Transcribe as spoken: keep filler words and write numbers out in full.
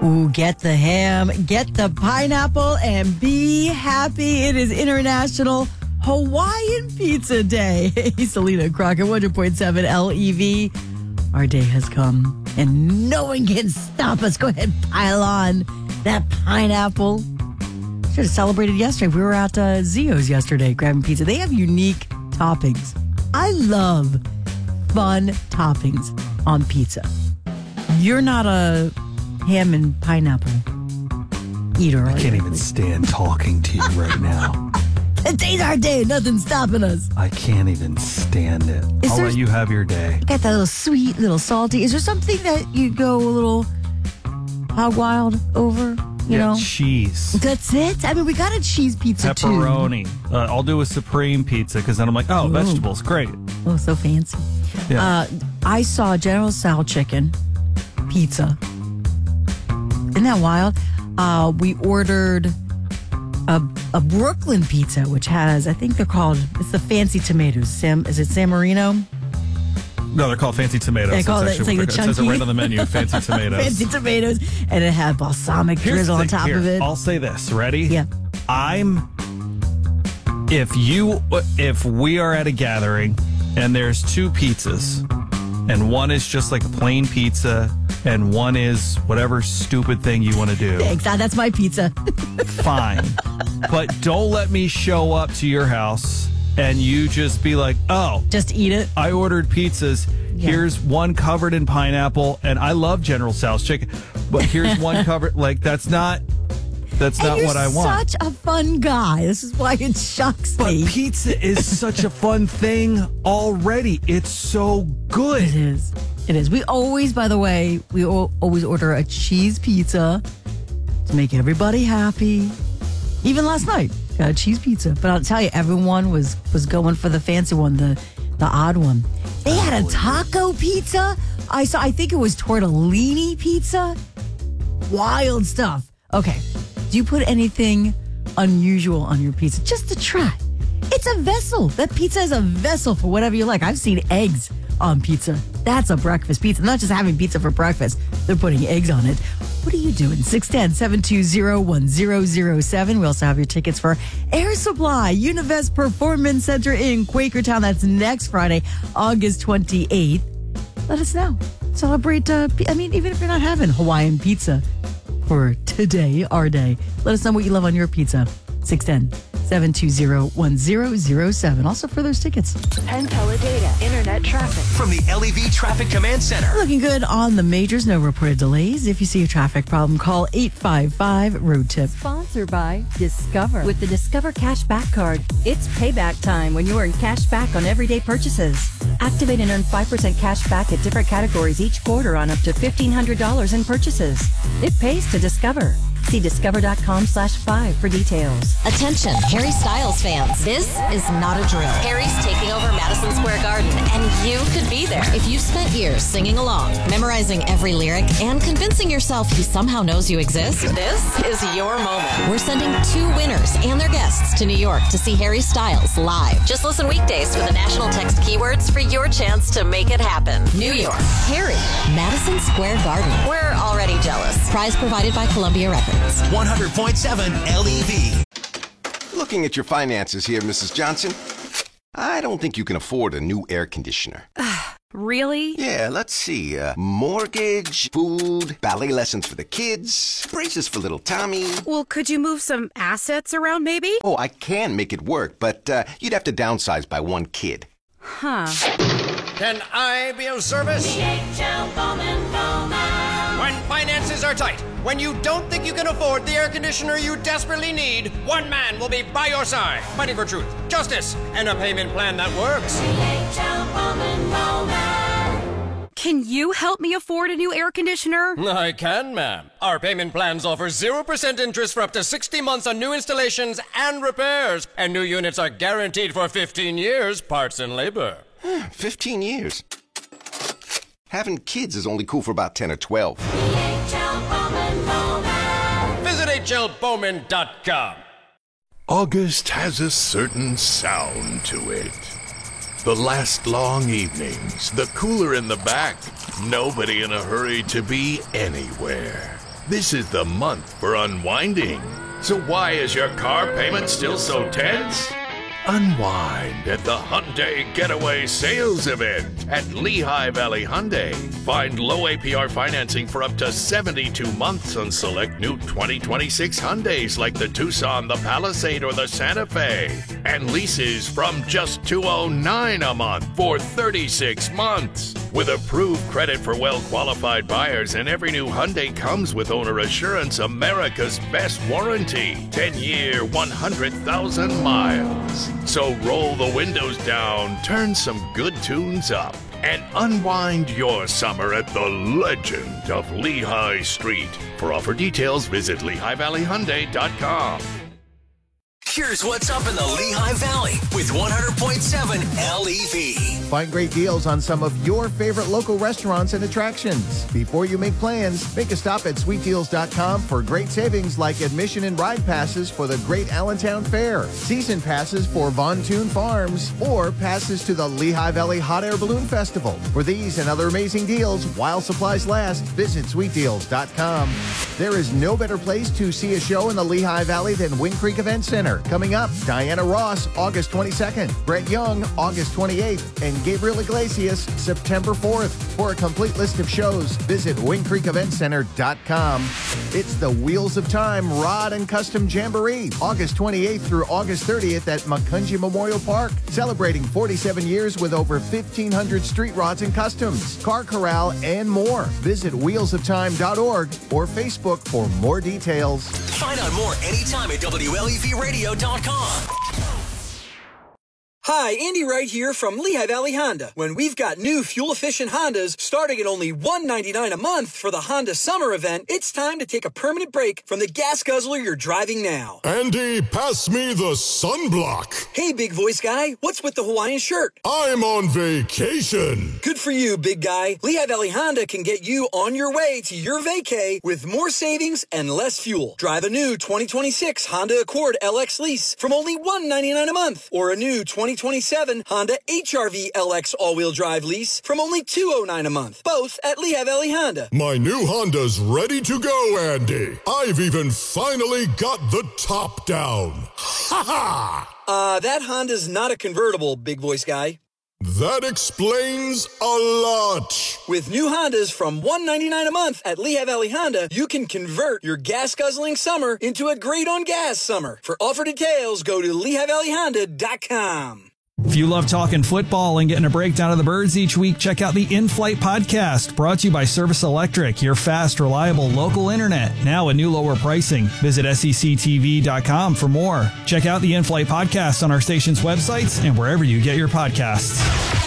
Ooh, get the ham, get the pineapple, and be happy. It is International Hawaiian Pizza Day. Hey, Selena Crocker, one hundred point seven L E V. Our day has come, and no one can stop us. Go ahead and pile on that pineapple. Should have celebrated yesterday. We were at uh, Zio's yesterday grabbing pizza. They have unique toppings. I love fun toppings on pizza. You're not a ham and pineapple eater, I are can't you? even stand talking to you right now. Today's our day. Nothing's stopping us. I can't even stand it. Is I'll there- let you have your day. Got that little sweet, little salty. Is there something that you go a little hog wild over? You yeah, know? cheese. That's it? I mean, we got a cheese pizza Pepperoni. Uh, I'll do a supreme pizza because then I'm like, oh, Ooh. vegetables, great. too. Oh, so fancy. Yeah. Uh, I saw General Tso chicken pizza. Isn't that wild? Uh, we ordered a, a Brooklyn pizza, which has, I think they're called, it's the fancy tomatoes. Sam, is it San Marino? no, they're called fancy tomatoes. They call That's it- it's actually like what the it says it chunky- right on the menu, fancy tomatoes. Fancy tomatoes. And it had balsamic Here's drizzle the on thing. top Here, of it. I'll say this. Ready? Yeah. I'm. If you, if we are at a gathering and there's two pizzas, and one is just like a plain pizza, and one is whatever stupid thing you want to do, Thanks. Ah, That's my pizza. fine. But don't let me show up to your house and you just be like, oh, Just eat it. I ordered pizzas. Yeah. Here's one covered in pineapple, and I love General Tso's chicken, but here's one covered. Like that's not, that's And not you're what I want. such a fun guy. This is why it shocks But me. pizza is such a fun thing already. It's so It good. is. It is. We always, by the way, we al- always order a cheese pizza to make everybody happy. Even last night, got a cheese pizza. But I'll tell you, everyone was was going for the fancy one, the the odd one. They had a taco pizza. I saw. I think it was tortellini pizza. Wild stuff. Okay, do you put anything unusual on your pizza just to try? It's a vessel. That pizza is a vessel for whatever you like. I've seen eggs on pizza. That's a breakfast pizza. Not just having pizza for breakfast. They're putting eggs on it. What are you doing? six one zero, seven two zero, one zero zero seven. We also have your tickets for Air Supply, Univest Performance Center in Quakertown. That's next Friday, August twenty-eighth. Let us know. Celebrate, uh, pi- I mean, even if you're not having Hawaiian pizza for today, our day, let us know what you love on your pizza. six one zero, seven two zero, one zero zero seven. Also for those tickets. Penn Data Internet traffic. From the L E V Traffic Command Center. Looking good on the majors. No reported delays. If you see a traffic problem, call eight five five, road tip. Sponsored by Discover. With the Discover Cash Back Card, it's payback time when you earn cash back on everyday purchases. Activate and earn five percent cash back at different categories each quarter on up to fifteen hundred dollars in purchases. It pays to Discover. See discover.com slash five for details. Attention, Harry Styles fans. This is not a drill. Harry's taking over Madison Square Garden, and you could be there. If you've spent years singing along, memorizing every lyric, and convincing yourself he somehow knows you exist, this is your moment. We're sending two winners and their guests to New York to see Harry Styles live. Just listen weekdays for the national text keywords for your chance to make it happen. New York, Harry, Madison Square Garden. We're already jealous. Prize provided by Columbia Records. one hundred point seven L E V. Looking at your finances here, Missus Johnson, I don't think you can afford a new air conditioner. Really? Yeah, let's see. Uh, mortgage, food, ballet lessons for the kids, braces for little Tommy. Well, could you move some assets around maybe? Oh, I can make it work, but uh, you'd have to downsize by one kid. Huh. Can I be of service? When finances are tight, when you don't think you can afford the air conditioner you desperately need, one man will be by your side, fighting for truth, justice, and a payment plan that works. Can you help me afford a new air conditioner? I can, ma'am. Our payment plans offer zero percent interest for up to sixty months on new installations and repairs, and new units are guaranteed for fifteen years, parts and labor. Fifteen years. Having kids is only cool for about ten or twelve. Visit H L Bowman dot com. August has a certain sound to it. The last long evenings, the cooler in the back, nobody in a hurry to be anywhere. This is the month for unwinding. So why is your car payment still so tense? Unwind at the Hyundai Getaway Sales Event at Lehigh Valley Hyundai. Find low A P R financing for up to seventy-two months on select new twenty twenty-six Hyundais like the Tucson, the Palisade, or the Santa Fe. And leases from just two hundred nine dollars a month for thirty-six months. With approved credit for well-qualified buyers, and every new Hyundai comes with Owner Assurance, America's best warranty. ten-year, one hundred thousand miles. So roll the windows down, turn some good tunes up, and unwind your summer at the legend of Lehigh Street. For offer details, visit Lehigh Valley Hyundai dot com. Here's what's up in the Lehigh Valley with one hundred point seven L E V. Find great deals on some of your favorite local restaurants and attractions. Before you make plans, make a stop at sweet deals dot com for great savings like admission and ride passes for the Great Allentown Fair, season passes for Von Toon Farms, or passes to the Lehigh Valley Hot Air Balloon Festival. For these and other amazing deals, while supplies last, visit sweet deals dot com. There is no better place to see a show in the Lehigh Valley than Wind Creek Event Center. Coming up, Diana Ross, August twenty-second, Brett Young, August twenty-eighth, and Gabriel Iglesias, September fourth. For a complete list of shows, visit wind creek event center dot com. It's the Wheels of Time Rod and Custom Jamboree, August twenty-eighth through August thirtieth at Macungie Memorial Park, celebrating forty-seven years with over fifteen hundred street rods and customs, car corral, and more. Visit wheels of time dot org or Facebook for more details. Find out more anytime at W L E V radio dot com. Hi, Andy Wright here from Lehigh Valley Honda. When we've got new fuel-efficient Hondas starting at only one hundred ninety-nine dollars a month for the Honda Summer Event, it's time to take a permanent break from the gas guzzler you're driving now. Andy, pass me the sunblock. Hey, big voice guy, what's with the Hawaiian shirt? I'm on vacation. Good for you, big guy. Lehigh Valley Honda can get you on your way to your vacay with more savings and less fuel. Drive a new twenty twenty-six Honda Accord L X lease from only one hundred ninety-nine dollars a month, or a new twenty twenty-seven Honda H R V L X all-wheel drive lease from only two hundred nine dollars a month, both at Lehigh Valley Honda. My new Honda's ready to go, Andy. I've even finally got the top down. Ha ha! Uh, that Honda's not a convertible, big voice guy. That explains a lot. With new Hondas from one hundred ninety-nine dollars a month at Lehigh Valley Honda, you can convert your gas-guzzling summer into a great-on-gas summer. For offer details, go to Lehigh Valley Honda dot com. If you love talking football and getting a breakdown of the Birds each week, check out the In-Flight Podcast, brought to you by Service Electric, your fast, reliable local internet. Now at new lower pricing. Visit S E C T V dot com for more. Check out the In-Flight Podcast on our station's websites and wherever you get your podcasts.